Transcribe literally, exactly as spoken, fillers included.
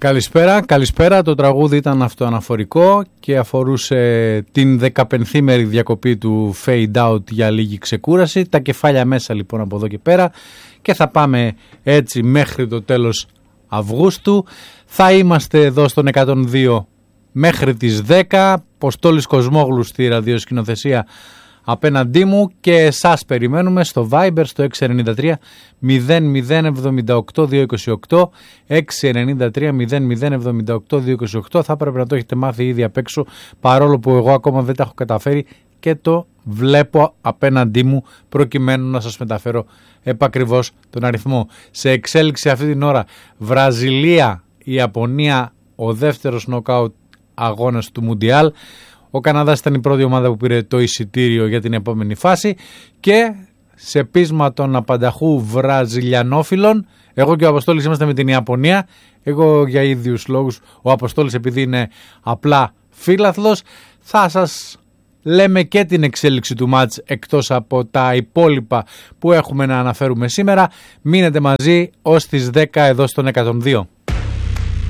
Καλησπέρα, καλησπέρα. Το τραγούδι ήταν αυτοαναφορικό και αφορούσε την δεκαπενθήμερη διακοπή του fade out για λίγη ξεκούραση. Τα κεφάλια μέσα λοιπόν από εδώ και πέρα και θα πάμε έτσι μέχρι το τέλος Αυγούστου. Θα είμαστε εδώ στον εκατόν δύο μέχρι τις δέκα. Ποστόλης Κοσμόγλου στη ραδιοσκηνοθεσία απέναντί μου και εσάς περιμένουμε στο Viber στο έξι εννιά τρία μηδέν μηδέν εβδομήντα οκτώ διακόσια είκοσι οκτώ έξι εννιά τρία μηδέν μηδέν εβδομήντα οκτώ διακόσια είκοσι οκτώ. Θα πρέπει να το έχετε μάθει ήδη απ' έξω, παρόλο που εγώ ακόμα δεν τα έχω καταφέρει και το βλέπω απέναντί μου προκειμένου να σας μεταφέρω επακριβώς τον αριθμό. Σε εξέλιξη αυτή την ώρα Βραζιλία, Ιαπωνία, ο δεύτερος νοκάουτ αγώνας του Μουντιάλ. Ο Καναδάς ήταν η πρώτη ομάδα που πήρε το εισιτήριο για την επόμενη φάση και σε πείσμα των απανταχού βραζιλιανόφιλων, εγώ και ο Αποστόλης είμαστε με την Ιαπωνία, εγώ για ίδιους λόγους, ο Αποστόλης επειδή είναι απλά φίλαθλος, θα σας λέμε και την εξέλιξη του μάτς εκτός από τα υπόλοιπα που έχουμε να αναφέρουμε σήμερα. Μείνετε μαζί ως τις δέκα εδώ στον εκατόν δύο.